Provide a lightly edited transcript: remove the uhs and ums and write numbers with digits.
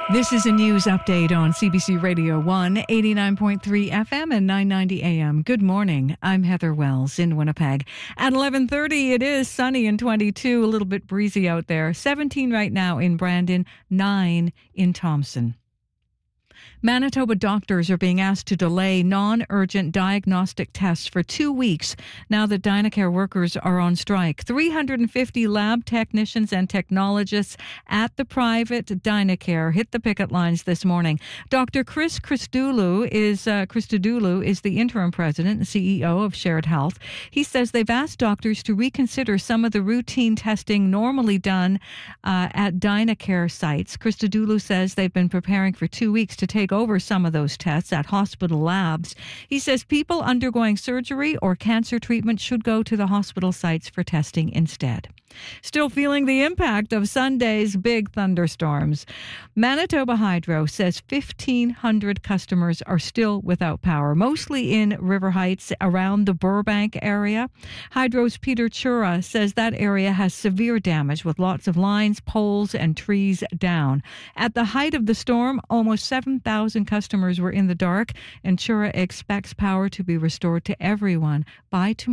This is a news update on CBC Radio 1, 89.3 FM and 990 AM. Good morning. I'm Heather Wells in Winnipeg. At 11:30, it is sunny and 22, a little bit breezy out there. 17 right now in Brandon, 9 in Thompson. Manitoba doctors are being asked to delay non-urgent diagnostic tests for 2 weeks now that Dynacare workers are on strike. 350 lab technicians and technologists at the private Dynacare hit the picket lines this morning. Dr. Chris Christodoulou is the interim president and CEO of Shared Health. He says they've asked doctors to reconsider some of the routine testing normally done at Dynacare sites. Christodoulou says they've been preparing for 2 weeks to take over some of those tests at hospital labs. He says people undergoing surgery or cancer treatment should go to the hospital sites for testing instead. Still feeling the impact of Sunday's big thunderstorms. Manitoba Hydro says 1,500 customers are still without power, mostly in River Heights around the Burbank area. Hydro's Peter Chura says that area has severe damage with lots of lines, poles, and trees down. At the height of the storm, almost 7,000 customers were in the dark, and Chura expects power to be restored to everyone by tomorrow.